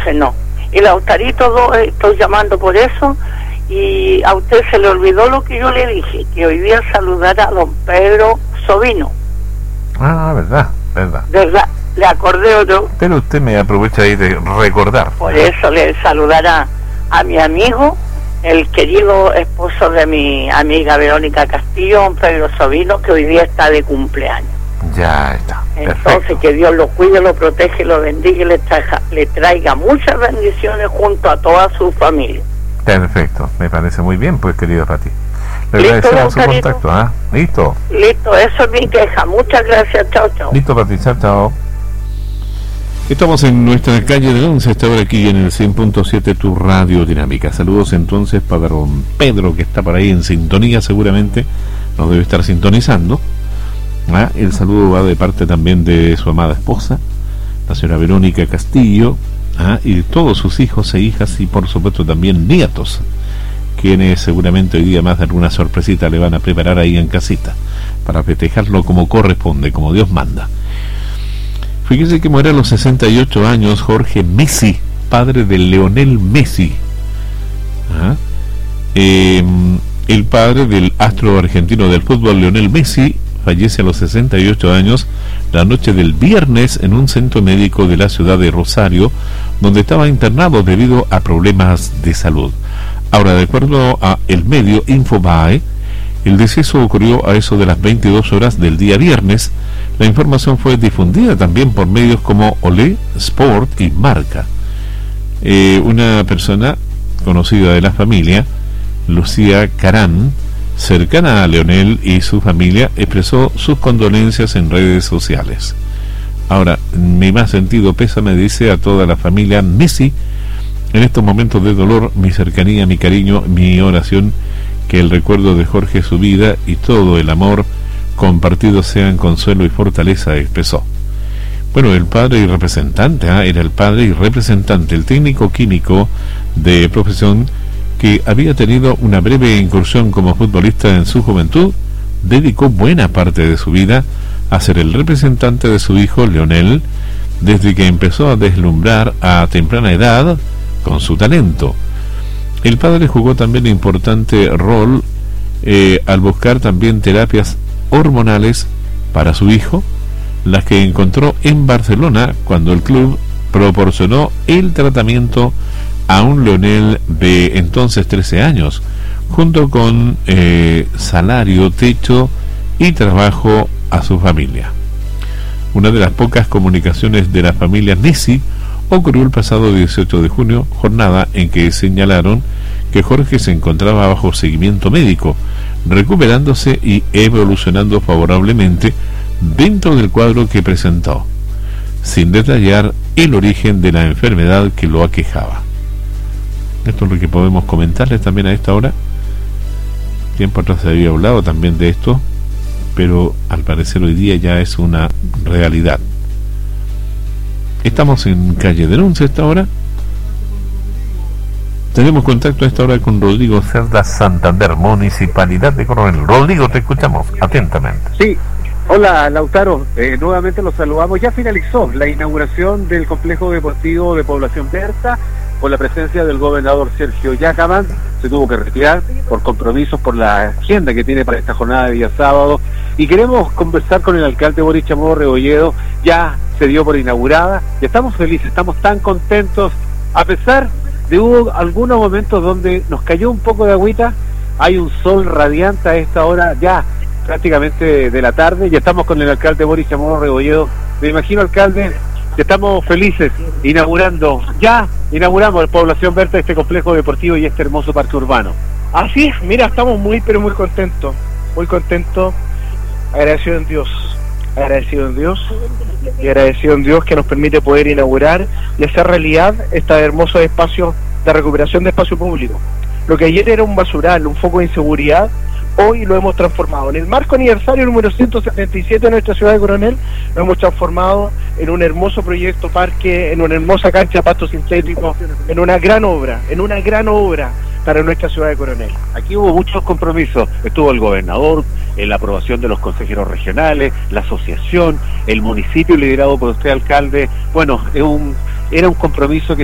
entonces no. Y Lautarito 2, estoy llamando por eso, y a usted se le olvidó lo que yo le dije, que hoy día saludara a don Pedro Sovino. Ah, verdad. ¿Verdad? ¿Le acordé o no? Pero usted me aprovecha ahí de recordar. Por eso le saludará a mi amigo, el querido esposo de mi amiga Verónica Castillo, don Pedro Sovino, que hoy día está de cumpleaños. Ya está. Entonces, Perfecto. que Dios lo cuide, lo protege, lo bendiga y le traiga muchas bendiciones junto a toda su familia. Perfecto, me parece muy bien, pues, querido Pati. Le ¿Listo, agradecemos su Lautarito? contacto, ¿ah? Listo. Listo, eso es mi queja. Muchas gracias, chao, chao. Listo, Pati, chao. Estamos en nuestra calle del 11, esta hora aquí en el 100.7 Tu Radio Dinámica. Saludos entonces para don Pedro, que está por ahí en sintonía, seguramente nos debe estar sintonizando. El saludo va de parte también de su amada esposa, la señora Verónica Castillo, y todos sus hijos e hijas, y por supuesto también nietos, quienes seguramente hoy día más de alguna sorpresita le van a preparar ahí en casita, para festejarlo como corresponde, como Dios manda. Fíjese que muere a los 68 años Jorge Messi, padre de Lionel Messi. El padre del astro argentino del fútbol, Lionel Messi, fallece a los 68 años la noche del viernes en un centro médico de la ciudad de Rosario, donde estaba internado debido a problemas de salud. Ahora, de acuerdo a el medio Infobae, el deceso ocurrió a eso de las 22 horas del día viernes. La información fue difundida también por medios como Olé, Sport y Marca. Una persona conocida de la familia, Lucía Carán, cercana a Leonel y su familia, expresó sus condolencias en redes sociales. Ahora, mi más sentido pésame, dice, a toda la familia Messi en estos momentos de dolor, mi cercanía, mi cariño, mi oración, que el recuerdo de Jorge, su vida y todo el amor compartido sean consuelo y fortaleza, expresó. Bueno, el padre y representante, era el padre y representante, el técnico químico de profesión, que había tenido una breve incursión como futbolista en su juventud, dedicó buena parte de su vida a ser el representante de su hijo Lionel, desde que empezó a deslumbrar a temprana edad con su talento. El padre jugó también importante rol al buscar también terapias hormonales para su hijo, las que encontró en Barcelona cuando el club proporcionó el tratamiento a un Lionel de entonces 13 años, junto con salario, techo y trabajo a su familia. Una de las pocas comunicaciones de la familia Messi ocurrió el pasado 18 de junio, jornada en que señalaron que Jorge se encontraba bajo seguimiento médico, recuperándose y evolucionando favorablemente dentro del cuadro que presentó, sin detallar el origen de la enfermedad que lo aquejaba. Esto es lo que podemos comentarles también a esta hora. Tiempo atrás se había hablado también de esto, pero al parecer hoy día ya es una realidad. Estamos en calle del 11 a esta hora. Tenemos contacto a esta hora con Rodrigo Cerda, Santander, Municipalidad de Coronel. Rodrigo, te escuchamos atentamente. Sí, hola Lautaro, nuevamente los saludamos. Ya finalizó la inauguración del complejo deportivo de Población Berta, con la presencia del gobernador Sergio Yacaman. Se tuvo que retirar por compromisos, por la agenda que tiene para esta jornada de día sábado, y queremos conversar con el alcalde Boris Chamorro Rebolledo. Ya se dio por inaugurada y estamos felices, estamos tan contentos, a pesar de hubo algunos momentos donde nos cayó un poco de agüita. Hay un sol radiante a esta hora ya prácticamente de la tarde, y estamos con el alcalde Boris Chamorro Rebolledo. Me imagino, alcalde, que estamos felices inauguramos en Población Berta este complejo deportivo y este hermoso parque urbano. Así es, mira, estamos muy contentos, agradecido en Dios y agradecido en Dios que nos permite poder inaugurar y hacer realidad estos hermosos espacios de recuperación de espacio público. Lo que ayer era un basural, un foco de inseguridad, hoy lo hemos transformado. En el marco aniversario número 177 de nuestra ciudad de Coronel, lo hemos transformado en un hermoso proyecto parque, en una hermosa cancha de pasto sintético, en una gran obra para nuestra ciudad de Coronel. Aquí hubo muchos compromisos, estuvo el gobernador, en la aprobación de los consejeros regionales, la asociación, el municipio liderado por usted, alcalde. Bueno, era un compromiso que